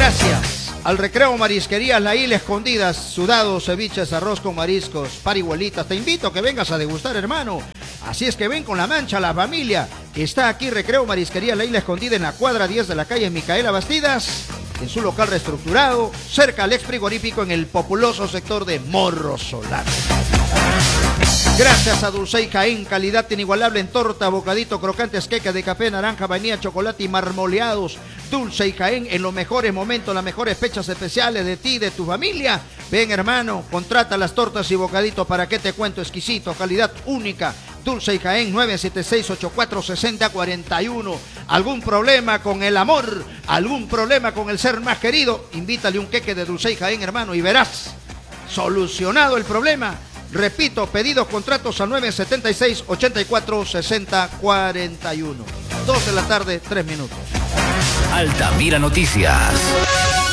Gracias al Recreo Marisquerías La Isla Escondidas, sudados, ceviches, arroz con mariscos, parihuelitas. Te invito a que vengas a degustar, hermano. Así es que ven con la mancha, la familia. Está aquí Recreo Marisquerías La Isla Escondida en la cuadra 10 de la calle Micaela Bastidas, en su local reestructurado, cerca al ex frigorífico en el populoso sector de Morro Solar. Gracias a Dulce Jaén, calidad inigualable en torta, bocadito, crocantes, queques de café, naranja, vainilla, chocolate y marmoleados. Dulce Jaén en los mejores momentos, las mejores fechas especiales de ti y de tu familia. Ven, hermano, contrata las tortas y bocaditos. ¿Para qué te cuento? Exquisito, calidad única. Dulce Jaén, 976-8460-41. ¿Algún problema con el amor? ¿Algún problema con el ser más querido? Invítale un queque de Dulce Jaén, hermano, y verás solucionado el problema. Repito, pedidos, contratos al 976-8460-41. 2 de la tarde, 3 minutos. Altamira Noticias.